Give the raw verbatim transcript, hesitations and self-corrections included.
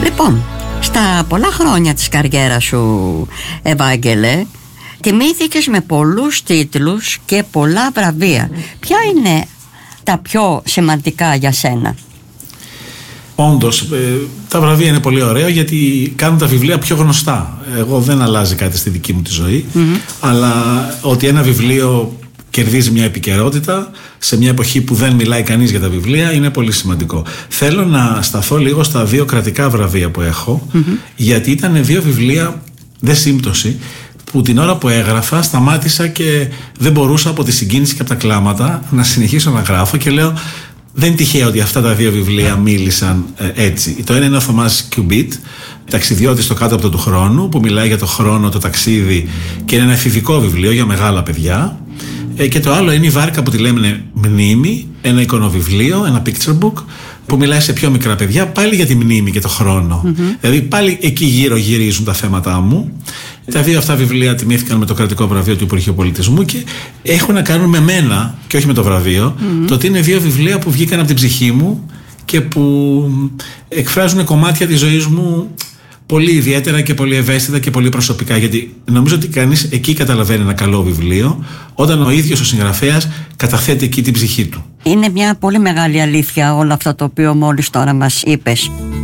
Λοιπόν, στα πολλά χρόνια της καριέρας σου, Ευάγγελε, τιμήθηκες με πολλούς τίτλους και πολλά βραβεία. Ποια είναι τα πιο σημαντικά για σένα? Όντως, ε, τα βραβεία είναι πολύ ωραία γιατί κάνουν τα βιβλία πιο γνωστά. Εγώ δεν αλλάζει κάτι στη δική μου τη ζωή, mm-hmm. αλλά ότι ένα βιβλίο κερδίζει μια επικαιρότητα σε μια εποχή που δεν μιλάει κανείς για τα βιβλία είναι πολύ σημαντικό. Θέλω να σταθώ λίγο στα δύο κρατικά βραβεία που έχω, mm-hmm. γιατί ήταν δύο βιβλία, δεν σύμπτωση, που την ώρα που έγραφα σταμάτησα και δεν μπορούσα από τη συγκίνηση και από τα κλάματα να συνεχίσω να γράφω και λέω δεν είναι τυχαίο ότι αυτά τα δύο βιβλία μίλησαν ε, έτσι. Το ένα είναι ο Θωμάς Κιουμπίτ, ταξιδιώτης στο κάτω από του χρόνου, που μιλάει για το χρόνο, το ταξίδι και είναι ένα εφηβικό βιβλίο για μεγάλα παιδιά. Ε, και το άλλο είναι η Βάρκα που τη λέμε Μνήμη, ένα εικονοβιβλίο, ένα picture book, που μιλάει σε πιο μικρά παιδιά πάλι για τη μνήμη και το χρόνο. Mm-hmm. Δηλαδή πάλι εκεί γύρω γυρίζουν τα θέματα μου. Τα δύο αυτά βιβλία τιμήθηκαν με το κρατικό βραβείο του Υπουργείου Πολιτισμού και έχουν να κάνουν με μένα και όχι με το βραβείο. Mm-hmm. Το ότι είναι δύο βιβλία που βγήκαν από την ψυχή μου και που εκφράζουν κομμάτια της ζωής μου πολύ ιδιαίτερα και πολύ ευαίσθητα και πολύ προσωπικά. Γιατί νομίζω ότι κανείς εκεί καταλαβαίνει ένα καλό βιβλίο όταν ο ίδιος ο συγγραφέας καταθέτει εκεί την ψυχή του. Είναι μια πολύ μεγάλη αλήθεια όλο αυτό το οποίο μόλις τώρα μας είπες.